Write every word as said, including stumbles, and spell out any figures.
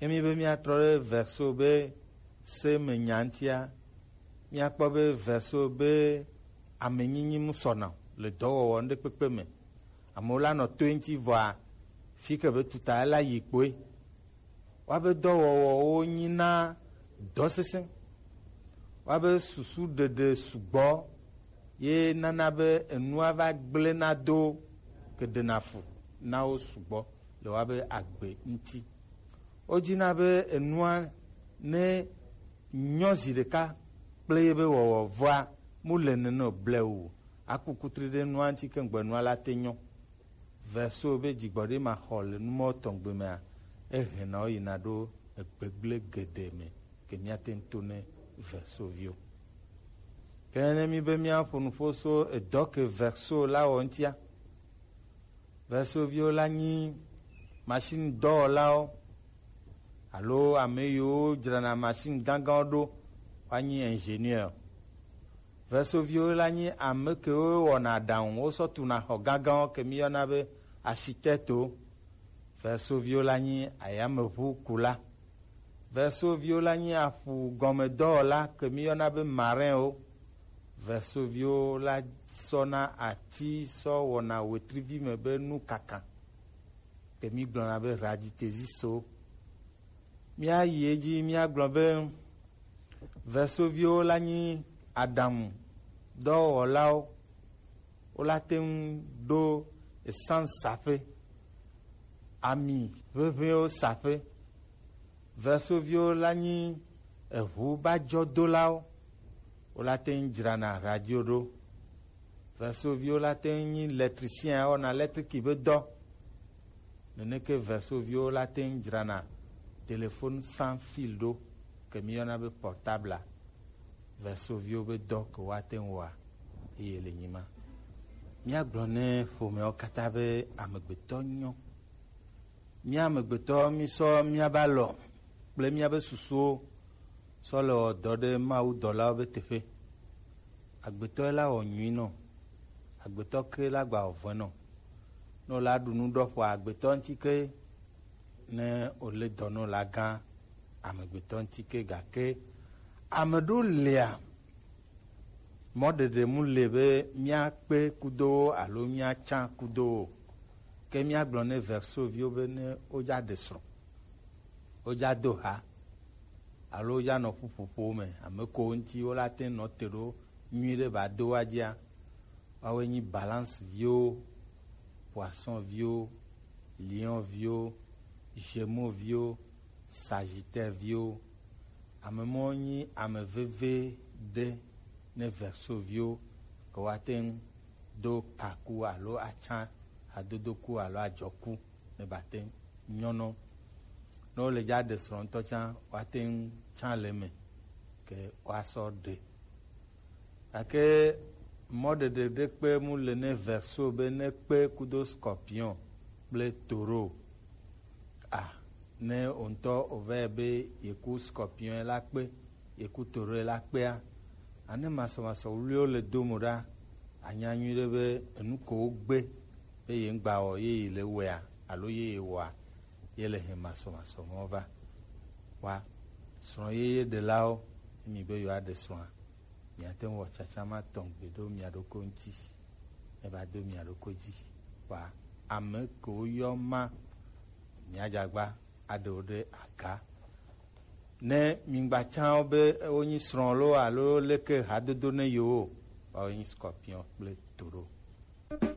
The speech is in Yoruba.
Emi be miatrɔ ɖe verso be se me nyantia miakpɔ be verso be amenyinyi mu sɔna le dɔwɔwɔ ŋɖe kpekpe me. Amewo la nɔ to eŋuti vɔa fi ke be tuta la yi kpoe. Woabe dɔwɔwɔwo nyina dɔ sesẽ. Woabe susu ɖeɖe sugbɔ ye nana be enua va gblẽ na do ke ɖena fu na wo sugbɔ le woabe agbe ŋuti. Wodzina be enua ne nyɔ zi ɖeka kple yebe wɔwɔ vɔa mu le nene ble o. Akukutri ɖe nua ŋuti ke ŋgbe nua la te nyɔ. Verso be dzigbɔɖi ma xɔ le numɔ tɔŋgbe mea ehena wo yina ɖo egbegble geɖe me ke miate to ne verso vio. Ke ne mi be miaƒo nuƒo so edɔ ke verso la wɔ ŋutia. Verso vio la nyi machine dɔwɔlawo alo ame yiwo dzrana machine gãgãwo ɖo woanyi ingénieur. Verso vio la nyi ame kewo wɔna aɖaŋu wosɔ tuna xɔ gãgãwo ke mi yɔna be architecto. Verso vio la nyi ayameʋu kula. Verso vio la nyi aƒu gɔmedɔwɔla ke mi yɔna be marin o. Verso vio la sɔna ati sɔ wɔna wetrivi me be nu kaka ke mi gblɔna be raditesiso. Mia yi edzi mia gblɔ be verso vio la nyi aɖaŋu dɔwɔlawo wola te ŋu ɖo essence saƒe ami ʋeʋĩwo saƒe. Verso vio la nyi eʋu ba dzɔdolawo wola te ŋu dzrana radio ɖo. Verso vio la te ŋu nyi électricien wɔna électriki be dɔ. Neneke verso vio la te ŋu dzrana téléphone sans fil ɖo ke mi yɔna be portable. Verso vio be dɔ ke woate ŋu wɔa eye le nyima. Miagblɔ ne ƒomewo katã be amegbetɔ nyɔ. Mia amegbetɔ misɔ miabe alɔ kple miabe susuwo sɔ le wɔ dɔ ɖe Mawu dɔlawo be teƒe. Agbetɔ la wɔ nyui nɔ. Agbetɔ ke la gba wɔ vɔe nɔ. Ne wola ɖu nu ɖɔ ƒoa agbetɔ ŋuti ke ne wòle dɔ nɔ la gã amegbetɔ ŋuti ke gake ame ɖewo lia mɔɖeɖe mu le be miakpe kudowo alo miatsã kudowo. Ke miagblɔ ne verso vio be ne wodza ɖe srɔ̃, wodza do ha alo wodza nɔ ƒuƒoƒo me ame kowo ŋuti wola te nɔ te ɖo nyui ɖe ba do wa dzia. Woawoe nyi balance vio, poisson vio, lion vio, gémeaux vio, sagittaire vio. Ame mɔwo nyi ame veve ɖe ne verso vio ke woate ŋu do kaku alo atsã adodoku alo adzɔku ne bate nyɔnɔ. Ne wole dza ɖe srɔ̃ ŋutɔ tsã woate ŋu tsã le me ke woasɔ ɖe. Gake mɔɖeɖe ɖe kpe mu le ne verso be ne kpe kudo scorpion kple taureau. Ah, ne wo ŋutɔ wòva be yeku scorpion la kpe yeku taureau la kpea ane masɔmasɔ wuliwo le dome ɖa anya nyui ɖe be enu ko wogbe be ye ŋgba wɔ ye le wɔa alo ye wɔa ye le he masɔmasɔ mɔ va wa srɔ̃ yeye ɖelawo mi be yewoaɖe srɔ̃a miate ŋu wɔ tsatsama tɔŋgbe ɖo mia ɖokui ŋuti ne va do mia ɖokui dzi wa ame kewo yɔ ma miadzagba aɖewo ɖe aga. Ne mingba tsãwo be wonyi srɔ̃ lo alo leke hadodo ne yewo woawo nyi scorpion kple taureau.